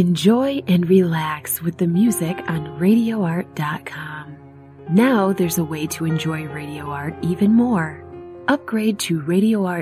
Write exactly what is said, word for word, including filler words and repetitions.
Enjoy and relax with the music on radio art dot com. Now there's a way to enjoy Radio Art even more. Upgrade to radio art